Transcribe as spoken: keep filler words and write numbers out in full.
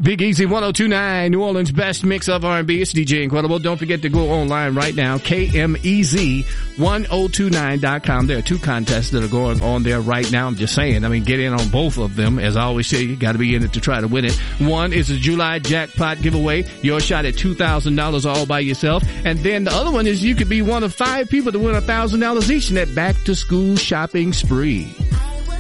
Big Easy one oh two point nine, New Orleans' best mix of R and B. It's D J Incredible. Don't forget to go online right now, K M E Z ten twenty-nine dot com. There are two contests that are going on there right now. I'm just saying, I mean, get in on both of them. As I always say, you got to be in it to try to win it. One is a July jackpot giveaway. Your shot at two thousand dollars all by yourself. And then the other one is you could be one of five people to win one thousand dollars each in that back-to-school shopping spree.